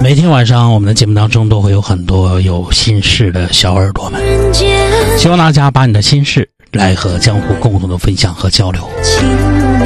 每天晚上我们的节目当中都会有很多有心事的小耳朵们，希望大家把你的心事来和江湖共同的分享和交流。